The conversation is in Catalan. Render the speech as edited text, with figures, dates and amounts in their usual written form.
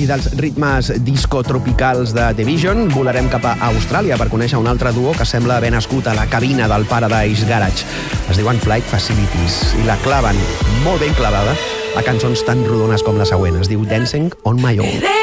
I dels ritmes disco-tropicals de The Vision volarem cap a Austràlia per conèixer un altre duo que sembla haver nascut a la cabina del Paradise Garage. Es diuen Flight Facilities i la claven molt ben clavada a cançons tan rodones com la següent. Es diu Dancing on My Own.